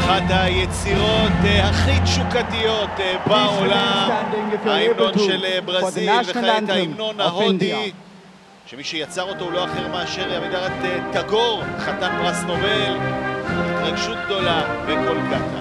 אחת היצירות הכי תשוקתיות בעולם, ההמנון של ברזיל וכעת ההמנון ההודי, שמי שיצר אותו הוא לא אחר מאשר עמידרט טאגור, חתן פרס נובל. התרגשות גדולה בקולקטה.